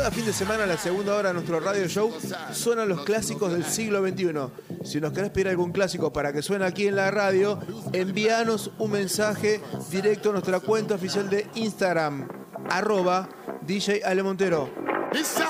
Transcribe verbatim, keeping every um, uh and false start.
cada fin de semana a la segunda hora de nuestro radio show suenan los clásicos del siglo veintiuno. Si nos querés pedir algún clásico para que suene aquí en la radio, envíanos un mensaje directo a nuestra cuenta oficial de Instagram, arroba D J Ale Montero.